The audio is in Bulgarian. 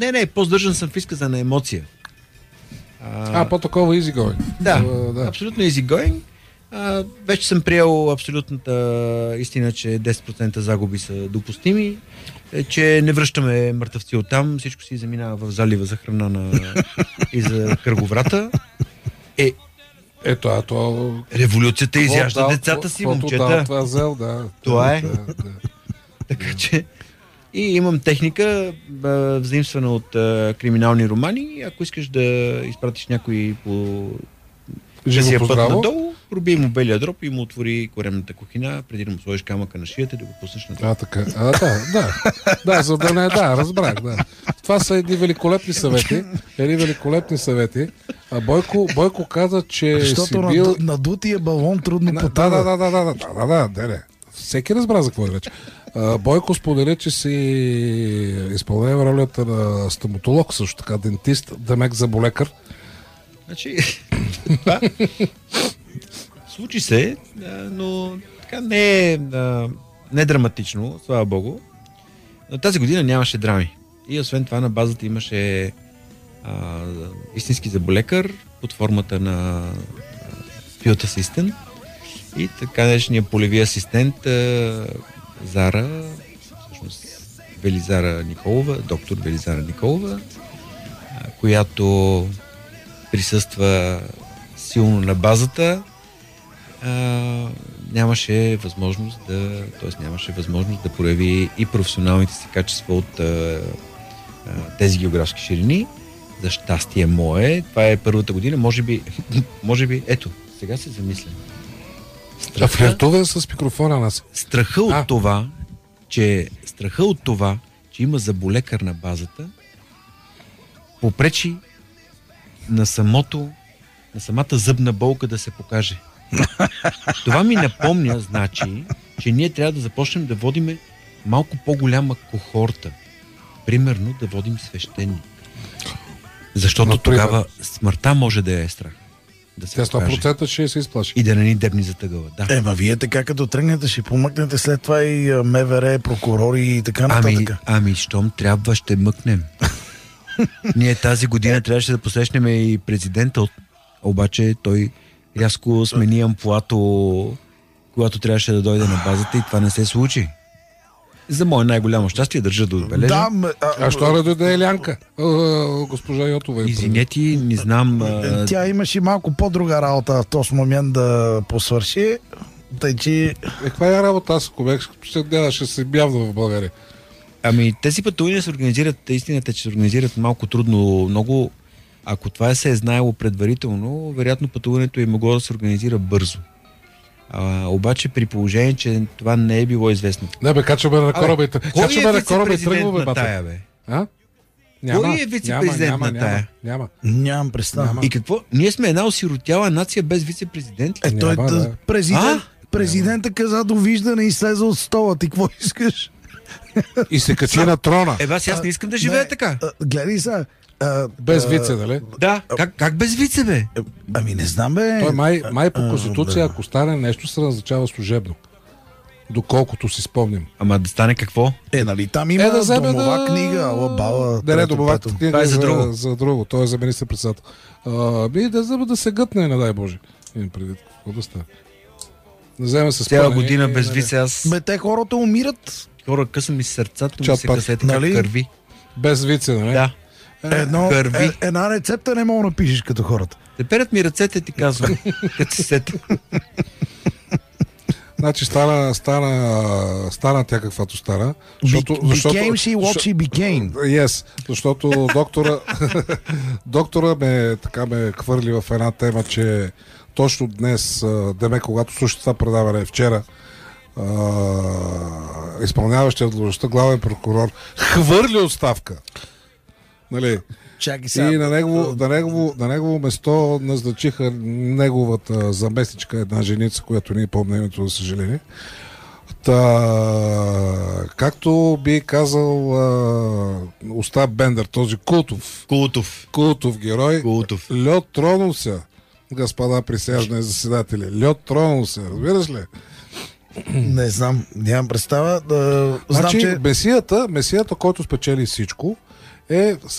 Не, по-сдържан съм в изказа на емоция. По-такова easy going. Да, абсолютно easy going. Вече съм приел абсолютната истина, че 10% загуби са допустими, че не връщаме мъртъвци оттам, всичко си заминава в залива за храна и за кръговрата. Революцията изяжда децата си, момчета. Това е. Така че и имам техника, взаимствана от криминални романи. Ако искаш да изпратиш някой по живия път надолу, проби му белия дроб и му отвори коремната кухина, преди да му сложиш камъка на шията, да го пуснеш на така. За да не разбрах, Това са едни великолепни съвети. Бойко каза, че защото си бил... надутия балон трудно потъва. Да. Всеки разбра за какво е вече. Бойко сподели, че си изпълнява ролята на стоматолог, също така дентист, демек заболекар. Значи, случи се, но така не е драматично, слава Богу. Но тази година нямаше драми. И освен това на базата имаше истински заболекар под формата на field assistant и така наречения полеви асистент Зара, всъщност Велизара Николова, доктор Велизара Николова, която присъства силно на базата, нямаше възможност да прояви и професионалните си качества от тези географски ширини. За щастие мое, това е първата година, може би, ето, сега се замислям. Флиртува с микрофона нас. Страха от това, че има заболекар на базата, попречи на самата зъбна болка да се покаже. Това ми напомня, значи, че ние трябва да започнем да водим малко по-голяма кохорта. Примерно да водим свещени. Защото тогава смъртта може да е страх. Да се 100% ще се изплаши. И да не ни дебни за тъгъла. Да. Вие така като тръгнете, ще помъкнете след това и МВР, прокурори и така нататък. Щом трябва, ще мъкнем. Ние тази година трябваше да посрещнем и президента, обаче той рязко смени амплуато, когато трябваше да дойде на базата и това не се случи. За мое най-голямо щастие държа да отбележа. Що не дойде Елянка? Госпожа Йотова. Извинете, не знам. Тя имаше малко по-друга работа в този момент да посвърши. Тъй, че... Каква е работа? Аз ако бях, ще се бявна в България. Тези пътувания се организират, истината, че се организират малко трудно, много. Ако това се е знаело предварително, вероятно пътуването е могло да се организира бързо. Обаче при положение, че това не е било известно. Качваме на кораба и тръгваме на тая, бе? Кой е вице-президент на тая? Нямам представа. И какво? Ние сме една осиротяла нация без вице-президент. Президента каза довиждане и слезе от стола. Ти какво искаш? И се качи на трона. Аз не искам да живея така. Гледай сега. Без вице, нали? Да. Как без вице, бе? Не знам, бе. Той май по конституция, ако стане нещо, се назначава служебно. Доколкото си спомням. Ама да стане какво? Нали там има домова книга, бала. Домова книга за друго. Той е за министър-председател. Да се гътне, не дай Боже. Преди какво да стане? Цяла година без вице аз... Те хората умират. Хора, къса ми сърцата, ми се касете как кърви. Без вице, нали? Да. Една рецепта не мога да напишеш като хората. Те перат ми ръцете, ти казвам, като се сета. Значи стана тя каквато стана. Became she what she became. Yes, защото доктора ме хвърли в една тема, че точно днес, когато слушате това предаване вчера, изпълняващият длъжността главен прокурор хвърли оставка. Нали? И на негово место назначиха неговата заместничка, една женица, която не помня името, за съжаление. Както би казал Остап Бендер, този култов герой, лед тронул се, господа присяжни заседатели. Лед тронул се, разбираш ли? Не знам, нямам представа. Значи, месията, който спечели всичко, е